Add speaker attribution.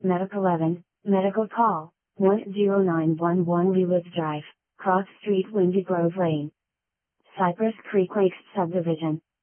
Speaker 1: Medic 11, Medical Call, 10911 Leewoods Drive, Cross Street Windy Grove Lane. Cypress Creek Lakes Subdivision.